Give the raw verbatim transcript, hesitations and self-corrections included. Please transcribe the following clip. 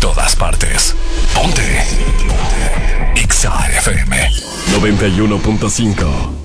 todas partes. Ponte. Ponte. Exa F M noventa y uno punto cinco.